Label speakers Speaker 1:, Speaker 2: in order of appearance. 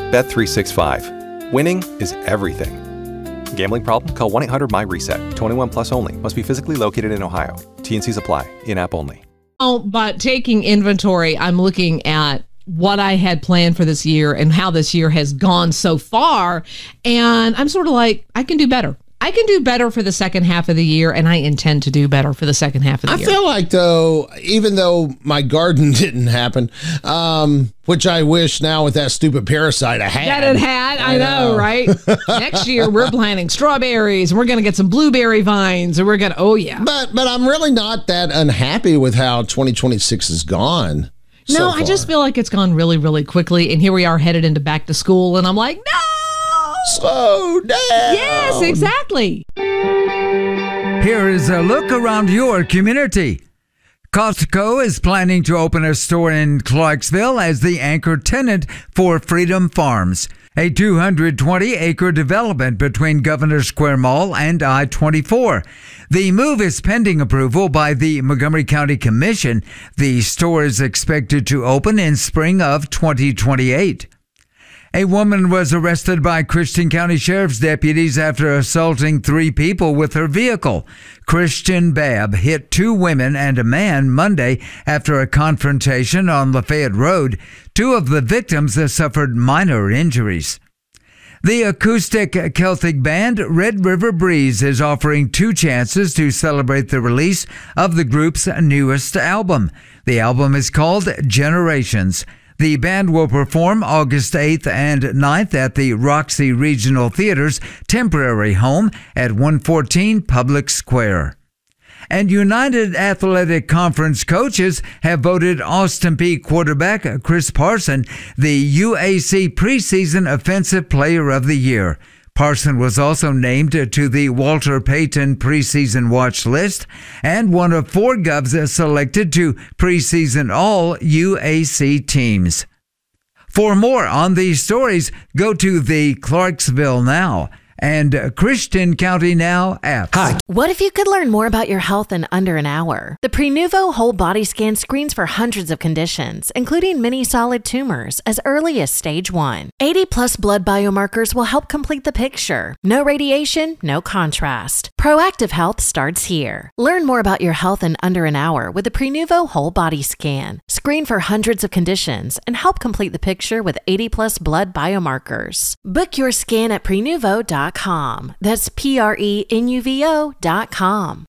Speaker 1: Bet365. Winning is everything. Gambling problem? Call 1-800-MY-RESET. 21 plus only. Must be physically located in Ohio. T&Cs apply. In-app only.
Speaker 2: Oh, but taking inventory, I'm looking at what I had planned for this year and how this year has gone so far. And I'm sort of like, I can do better. I can do better for the second half of the year, and I intend to do better for the second half of the year.
Speaker 3: I feel like, though, even though my garden didn't happen, which I wish now with that stupid parasite I had.
Speaker 2: That it had? I know, right? Next year, we're planting strawberries, and we're going to get some blueberry vines, and we're going to, oh, yeah.
Speaker 3: But I'm really not that unhappy with how 2026 has gone.
Speaker 2: No, I just feel like it's gone really, really quickly, and here we are headed into back to school, and I'm like, no!
Speaker 3: Slow down.
Speaker 2: Yes, exactly.
Speaker 4: Here is a look around your community. Costco is planning to open a store in Clarksville as the anchor tenant for Freedom Farms, a 220-acre development between Governor Square Mall and I-24. The move is pending approval by the Montgomery County Commission. The store is expected to open in spring of 2028. A woman was arrested by Christian County Sheriff's deputies after assaulting 3 people with her vehicle. Christian Babb hit 2 women and a man Monday after a confrontation on Lafayette Road. 2 of the victims suffered minor injuries. The acoustic Celtic band Red River Breeze is offering 2 chances to celebrate the release of the group's newest album. The album is called Generations. The band will perform August 8th and 9th at the Roxy Regional Theater's temporary home at 114 Public Square. And United Athletic Conference coaches have voted Austin Peay quarterback Chris Parson the UAC Preseason Offensive Player of the Year. Parson was also named to the Walter Payton preseason watch list and one of 4 Govs selected to preseason all UAC teams. For more on these stories, go to the Clarksville Now and Christian County Now app.
Speaker 5: Hi. What if you could learn more about your health in under an hour? The Prenuvo Whole Body Scan screens for hundreds of conditions, including many solid tumors, as early as stage 1. 80-plus blood biomarkers will help complete the picture. No radiation, no contrast. Proactive health starts here. Learn more about your health in under an hour with the Prenuvo Whole Body Scan. Screen for hundreds of conditions and help complete the picture with 80-plus blood biomarkers. Book your scan at Prenuvo.com. That's Prenuvo.com.